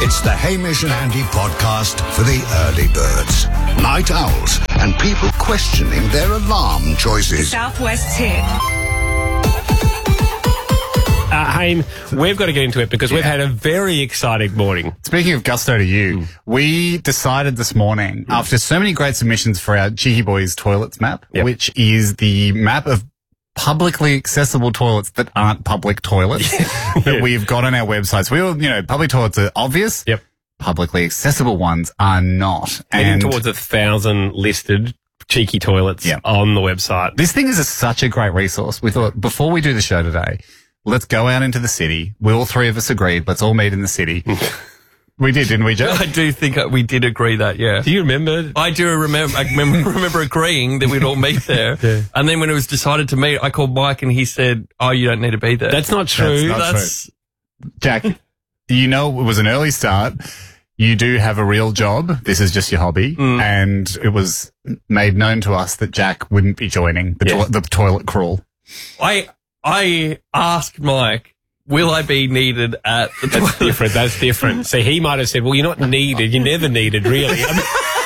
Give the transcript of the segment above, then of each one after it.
It's the Hamish and Andy podcast for the early birds, night owls, and people questioning their alarm choices. Southwest Tip. Haim, we've got to get into it because we've had a very exciting morning. Speaking of gusto to you, we decided this morning, after so many great submissions for our Cheeky Boys toilets map, which is the map of publicly accessible toilets that aren't public toilets that we've got on our websites. We all, public toilets are obvious. Yep. Publicly accessible ones are not. Heading towards 1,000 listed cheeky toilets on the website. This thing is such a great resource. We thought, before we do the show today, let's go out into the city. We all three of us agreed, let's all meet in the city. We did, didn't we, Joe? I do think we did agree that, yeah. Do you remember? I do remember. I remember agreeing that we'd all meet there. And then when it was decided to meet, I called Mike and he said, "Oh, you don't need to be there." That's not true. That's Jack, it was an early start. You do have a real job. This is just your hobby. And it was made known to us that Jack wouldn't be joining the toilet crawl. I asked Mike, will I be needed at the toilet? That's different. So he might have said, well, you're not needed. You're never needed, really. So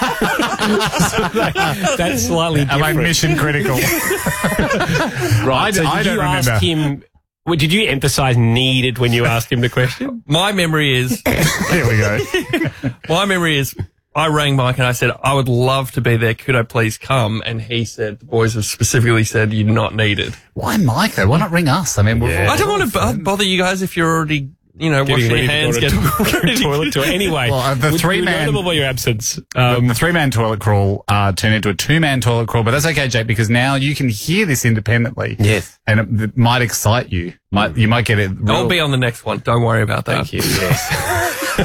that's slightly different. Am I mission critical? Right. So I don't remember. Ask him, did you emphasize needed when you asked him the question? My memory is... Here we go. My memory is... I rang Mike and I said, I would love to be there. Could I please come? And he said, the boys have specifically said you're not needed. Why Mike, though? Why not ring us? I mean, I don't want to bother you guys if you're already, washing your hands, getting toilet tour. Anyway, the three-man notable your absence. The three-man toilet crawl turned into a two-man toilet crawl, but that's okay, Jake, because now you can hear this independently. Yes, and it might excite you. You might get it. I'll be on the next one. Don't worry about that. Thank you. Yes.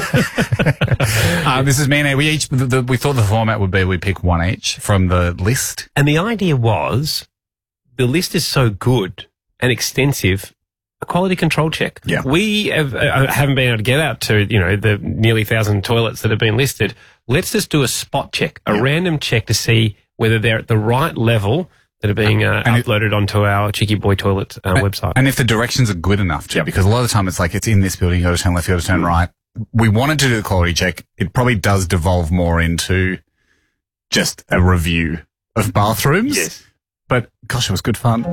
This is me and we thought the format would be we pick one each from the list. And the idea was the list is so good and extensive, a quality control check. Yeah. We haven't been able to get out to, the nearly 1,000 toilets that have been listed. Let's just do a spot check, a random check to see whether they're at the right level that are being uploaded onto our Cheeky Boy Toilet website. And if the directions are good enough, too, because a lot of the time it's like it's in this building, you got to turn left, you got to turn right. We wanted to do the quality check. It probably does devolve more into just a review of bathrooms. Yes. But, gosh, it was good fun.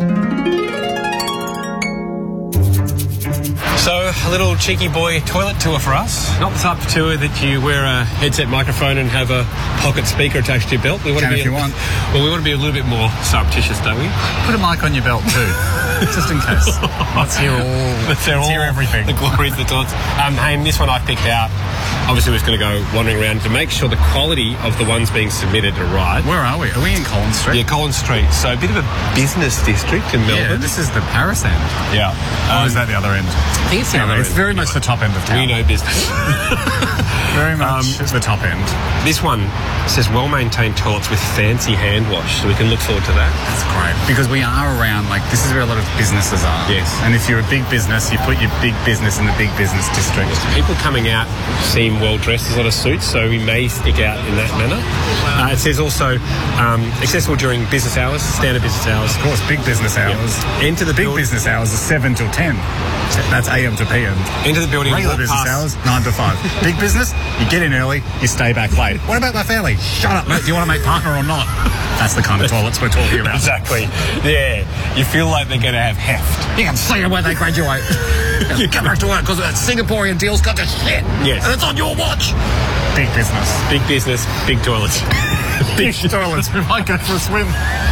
So, a little Cheeky Boy toilet tour for us. Not the type of tour that you wear a headset microphone and have a pocket speaker attached to your belt. We want to be if you want. Well, we want to be a little bit more surreptitious, don't we? Put a mic on your belt, too. Just in case. Let's hear everything. The glories of the toilets. Haim, this one I picked out. Obviously, we're just going to go wandering around to make sure the quality of the ones being submitted are right. Where are we? Are we in Collins Street? Yeah, Collins Street. So a bit of a business district in Melbourne. Yeah, this is the Paris end. Yeah. Or is that the other end? I think it's the other end. It's very much the top end of town. We know business. Very much the top end. This one says well-maintained toilets with fancy hand wash, so we can look forward to that. That's great. Because we are around, this is where a lot of businesses are. Yes. And if you're a big business, you put your big business in the big business district. People coming out seem well-dressed. There's a lot of suits, so we may stick out in that manner. It says also accessible during business hours, standard business hours. Of course, big business hours. Yep. Enter the big business hours are 7 till 10. That's AM to PM. Enter the building. Regular business hours, 9 to 5. Big business, you get in early, you stay back late. What about my family? Shut up, mate. Do you want to make partner or not? That's the kind of toilets we're talking about. Exactly. Yeah. You feel like they're going to have heft. You can see them when they graduate. You come back to work because that Singaporean deal's got to shit. Yes. And it's on your watch. Big business. Big business, big toilets. Big toilets. We might go for a swim.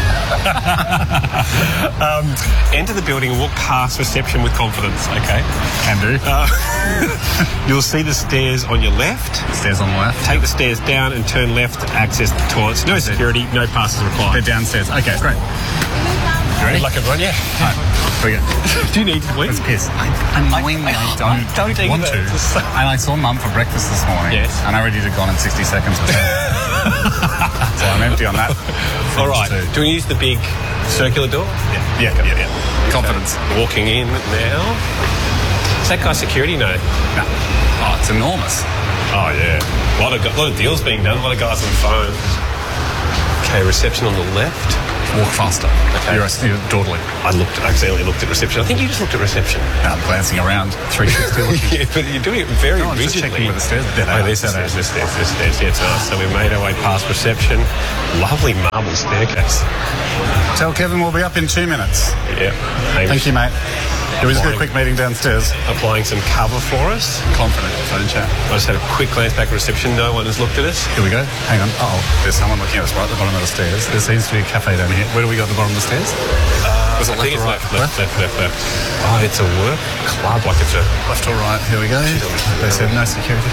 Enter the building and walk past reception with confidence. Okay. Can do. You'll see the stairs on your left. Stairs on the left. Take the stairs down and turn left to access the toilets. No security, no passes required. They're downstairs. Okay, great. You ready? Good luck, everyone. Yeah. All right. Here we go. Do you need to wait? Let's piss. Annoyingly, I don't want to. And I saw Mum for breakfast this morning. Yes. And I already did gone in 60 seconds. So I'm empty on that. All right. Do we use the big circular door? Yeah. Confidence. Walking in now. Is that guy security? No. No. Oh, it's enormous. Oh, yeah. A lot of deals being done. A lot of guys on phones. Okay, reception on the left. Walk faster. Okay. You're dawdling. I accidentally looked at reception. I think you just looked at reception. I'm glancing around. 360 Yeah, but you're doing it very No, I'm just rigidly. checking where the stairs are. Oh, there's the stairs. Yeah, so we made our way past reception. Lovely marble staircase. Tell Kevin we'll be up in 2 minutes. Yeah. Thank you, mate. Can we just get a quick meeting downstairs? Applying some cover for us. Confident phone chat. I just had a quick glance back at reception. No one has looked at us. Here we go. Hang on. Oh, there's someone looking at us right at the bottom of the stairs. There seems to be a cafe down here. Where do we go at the bottom of the stairs? Was it I think left it's or right? left. Oh, it's a work club. Like it's a... Left or right? Here we go. They said no security.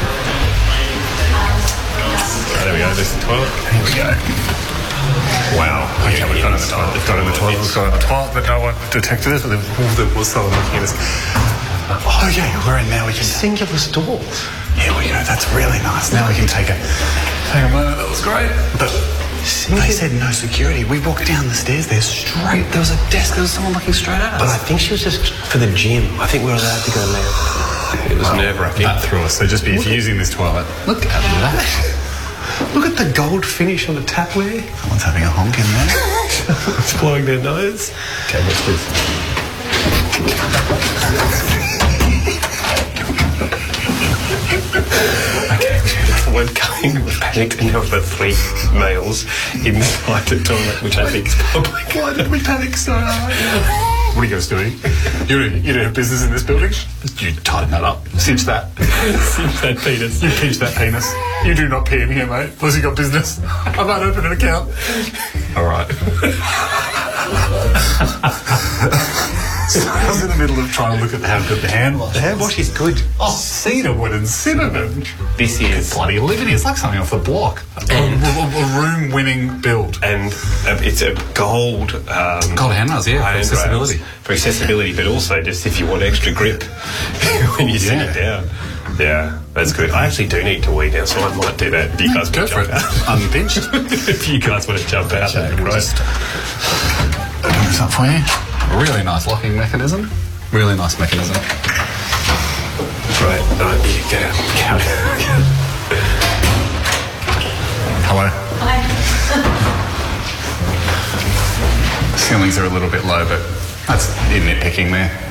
Oh, there we go. There's the toilet. Here we go. Wow. Okay, we've got in the toilet. We've got in the toilet. We've got in the toilet, but no one detected us. There was someone looking at us. Oh, yeah, we're in now. We can... Singular stalls. Here we go. That's really nice. Now we can take a... Hang on a moment. That was great. But they said no security. We walked down the stairs there straight. There was a desk. There was someone looking straight at us. But I think she was just for the gym. I think we were allowed to go there. It was nerve-wracking. That threw us. So just be using this toilet. Look at that. Look at the gold finish on the tapware. Someone's having a honk in there. It's blowing their nose. Okay, what's this? Okay, we're going panicked and there were 3 males inside the toilet, which I think is public. Why did we panic so hard? What are you guys doing? You don't have business in this building? You tighten that up. Cinch that. Cinch that penis. You pinch that penis. You do not pee in here, mate. Unless you got business. I might open an account. All right. So I was in the middle of trying to look at how good the hand wash. The hand wash is good. Oh, cedarwood and cinnamon. This is Bloody living. It's like something off the block. A room-winning build. And it's a gold Gold handrails, yeah, for accessibility. For accessibility, but also just if you want extra grip when you sit it down. Yeah, that's good. I actually do need to wee now, so I might do that. If you guys Go want to for jump it. out. Unpinched. If you guys want to jump out, that'd be We'll great. just open this up for you. Really nice locking mechanism. Really nice mechanism. Right, no, you get out. Hello. Ceilings are a little bit low, but that's nitpicking there.